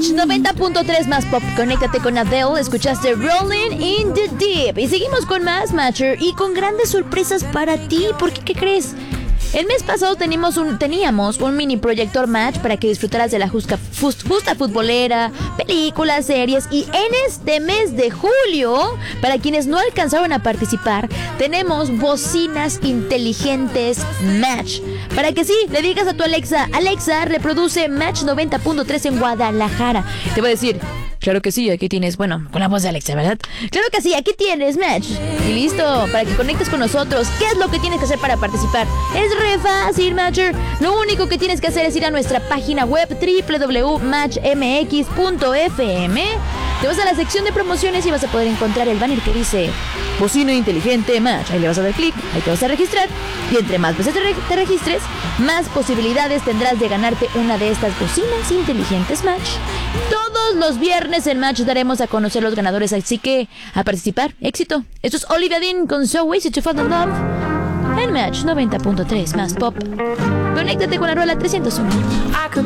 Match 90.3 más pop. Conéctate con Adele. Escuchaste Rolling in the Deep. Y seguimos con más Matcher y con grandes sorpresas para ti. Porque, ¿qué crees? El mes pasado teníamos un mini proyector Match para que disfrutaras de la justa futbolera, películas, series. Y en este mes de julio, para quienes no alcanzaron a participar, tenemos bocinas inteligentes Match. Para que sí, le digas a tu Alexa, reproduce Match 90.3 en Guadalajara. Te voy a decir, claro que sí, aquí tienes, bueno, con la voz de Alexa, ¿verdad? Claro que sí, aquí tienes Match. Y listo, para que conectes con nosotros. ¿Qué es lo que tienes que hacer para participar? Es re fácil, Matcher. Lo único que tienes que hacer es ir a nuestra página web www.matchmx.fm. Te vas a la sección de promociones y vas a poder encontrar el banner que dice Bocina Inteligente Match. Ahí le vas a dar clic, ahí te vas a registrar. Y entre más veces te registres, más posibilidades tendrás de ganarte una de estas bocinas inteligentes Match. Todos los viernes en Match daremos a conocer los ganadores, así que a participar, éxito. Esto es Olivia Dean con So Easy to Fall in Love en Match 90.3 más pop. Conéctate con la rola 301.